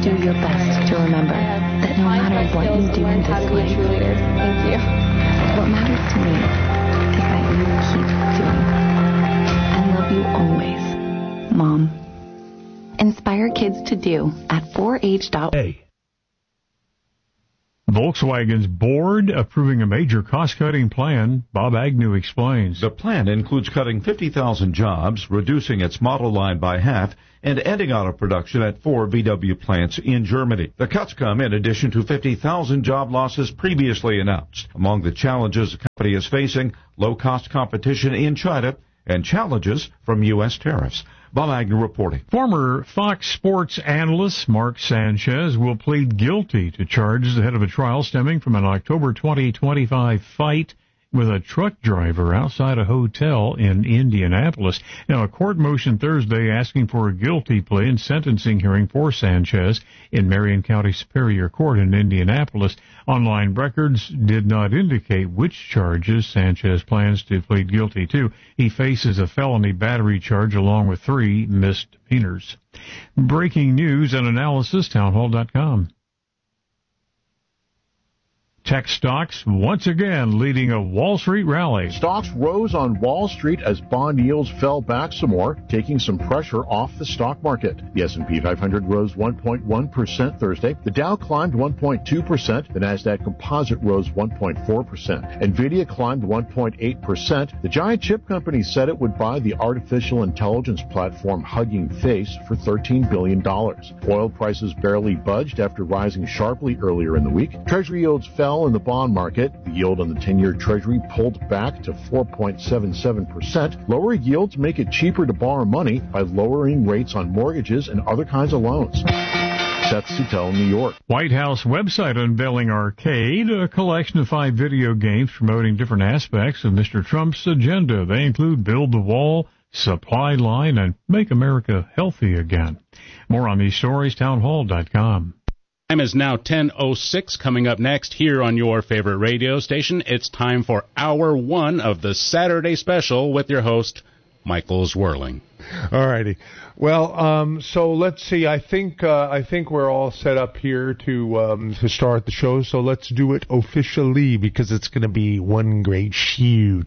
do your best to remember that no matter what you do in this life, Thank you. what matters to me is that you keep doing. I love you always, Mom. Inspire kids to do at 4h.org. Volkswagen's board approving a major cost-cutting plan. Bob Agnew explains. The plan includes cutting 50,000 jobs, reducing its model line by half, and ending auto production at 4 VW plants in Germany. The cuts come in addition to 50,000 job losses previously announced. Among the challenges the company is facing, low-cost competition in China and challenges from U.S. tariffs. Bob Agnew reporting. Former Fox Sports analyst Mark Sanchez will plead guilty to charges ahead of a trial stemming from an October 2025 fight with a truck driver outside a hotel in Indianapolis. Now, a court motion Thursday asking for a guilty plea and sentencing hearing for Sanchez in Marion County Superior Court in Indianapolis. Online records did not indicate which charges Sanchez plans to plead guilty to. He faces a felony battery charge along with 3 misdemeanors. Breaking news and analysis, townhall.com. Tech stocks once again leading a Wall Street rally. Stocks rose on Wall Street as bond yields fell back some more, taking some pressure off the stock market. The S&P 500 rose 1.1% Thursday. The Dow climbed 1.2%. The Nasdaq Composite rose 1.4%. Nvidia climbed 1.8%. The giant chip company said it would buy the artificial intelligence platform Hugging Face for $13 billion. Oil prices barely budged after rising sharply earlier in the week. Treasury yields fell in the bond market. The yield on the 10-year Treasury pulled back to 4.77%. Lower yields make it cheaper to borrow money by lowering rates on mortgages and other kinds of loans. Seth Suttel, New York. White House website unveiling Arcade, a collection of 5 video games promoting different aspects of Mr. Trump's agenda. They include Build the Wall, Supply Line, and Make America Healthy Again. More on these stories, townhall.com. Time is now 10:06. Coming up next here on your favorite radio station, it's time for Hour 1 of the Saturday Special with your host, Michael Zwirling. All righty. Well, so let's see. I think we're all set up here to start the show. So let's do it officially because it's going to be one great shoot.